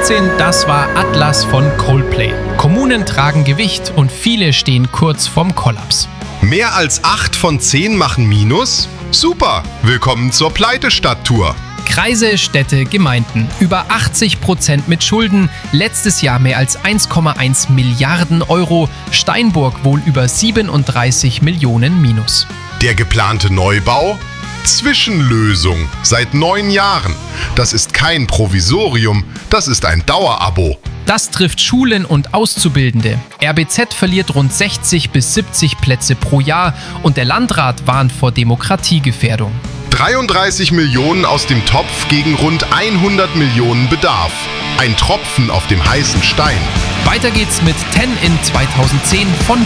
2018, das war Atlas von Coldplay. Kommunen tragen Gewicht und viele stehen kurz vorm Kollaps. Mehr als 8 von 10 machen Minus? Super! Willkommen zur Pleitestadt-Tour. Kreise, Städte, Gemeinden. Über 80% mit Schulden. Letztes Jahr mehr als 1,1 Milliarden Euro. Steinburg wohl über 37 Millionen Minus. Der geplante Neubau? Zwischenlösung. Seit 9 Jahren. Das ist kein Provisorium, das ist ein Dauerabo. Das trifft Schulen und Auszubildende. RBZ verliert rund 60 bis 70 Plätze pro Jahr und der Landrat warnt vor Demokratiegefährdung. 33 Millionen aus dem Topf gegen rund 100 Millionen Bedarf. Ein Tropfen auf dem heißen Stein. Weiter geht's mit 10 in 2010 von